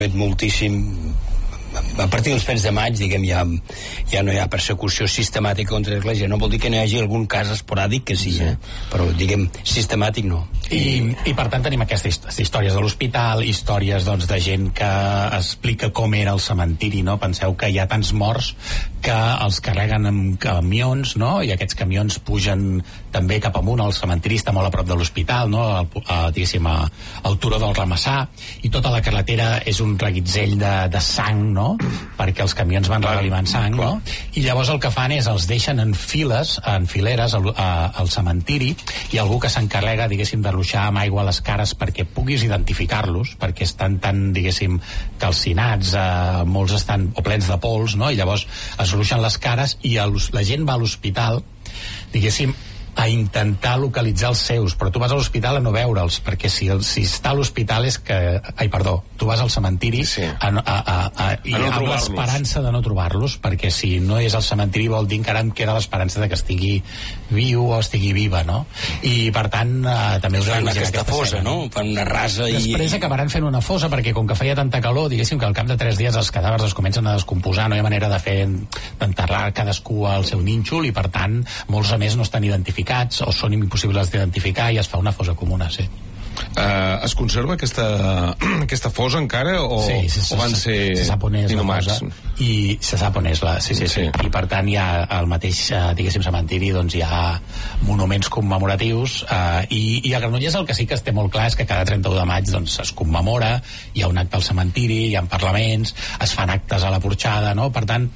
moltíssim. A partir dels fets de maig, diguem, ja no hi ha persecució sistemàtica contra l'Església. No vol dir que no hi hagi algun cas esporàdic que sí, però, diguem, sistemàtic no. I per tant tenim aquestes històries de l'hospital, històries, doncs, de gent que explica com era el cementiri, no? Penseu que hi ha tants morts que els carreguen amb camions, no? I aquests camions pugen també cap amunt. El cementiri està molt a prop de l'hospital, no? Diguéssim, al turó del Ramassà, i tota la carretera és un reguitzell de sang, no? Perquè els camions van regalimant sang, no? I llavors el que fan és els deixen en files, en fileres al cementiri, i algú que s'encarrega, diguéssim, de ruixar amb aigua a les cares perquè puguis identificar-los, perquè estan tan, diguéssim, calcinats, molts estan o plens de pols, no? I llavors es ruixen les cares i la gent va a l'hospital, diguéssim, a intentar localitzar els seus, però tu vas a l'hospital a no veure'ls, perquè si està a l'hospital és que... tu vas al cementiri amb l'esperança de no trobar-los, perquè si no és al cementiri vol dir encara em queda l'esperança de que estigui viu o estigui viva, no? I per tant també us fan aquesta fosa, no? Fan una rasa i... Després acabaran fent una fosa, perquè com que feia tanta calor, diguéssim que al cap de 3 dies els cadàvers es comencen a descomposar, no hi ha manera d'enterrar cadascú al seu nínxol, i per tant molts a més no estan identificats o són impossibles d'identificar i es fa una fosa comuna, sí. Es conserva aquesta fosa encara o van ser se sap on és inhumats? I se sap on és sí. I per tant hi ha al mateix, diguéssim, cementiri, doncs hi ha monuments commemoratius, i a Granollers el que sí que es té molt clar és que cada 31 de maig doncs es commemora, hi ha un acte al cementiri, hi ha parlaments, es fan actes a la porxada, no? Per tant,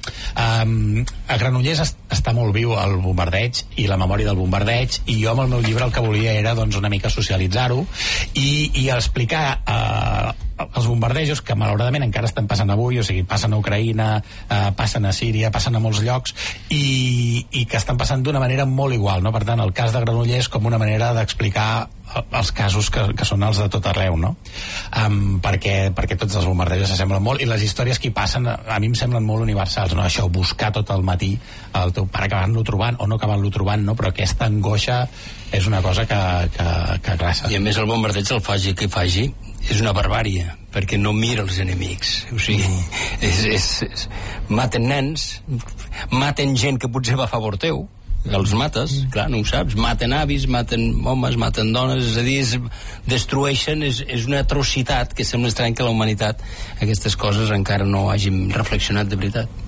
a Granollers està molt viu el bombardeig i la memòria del bombardeig, i jo amb el meu llibre el que volia era doncs una mica socialitzar-ho i explicar els bombardejos que malauradament encara estan passant avui, o sigui, passen a Ucraïna, passen a Síria, passen a molts llocs, i que estan passant d'una manera molt igual, no? Per tant, el cas de Granollers com una manera d'explicar els casos que són els de tot arreu, no? Perquè tots els bombardejos s'assemblen molt, i les històries que hi passen a mi em semblen molt universals, no? Això, buscar tot el matí el teu pare acabant-lo trobant o no acabant-lo trobant, no? Però aquesta angoixa és una cosa que glaça. I a més el bombardeig, el faci que faci, és una barbària, perquè no mira els enemics, o sigui, maten nens, maten gent que potser va a favor teu, els mates, clar, no ho saps, maten avis, maten homes, maten dones, és a dir, destrueixen, és una atrocitat que sembla estrany que la humanitat aquestes coses encara no hàgim reflexionat de veritat.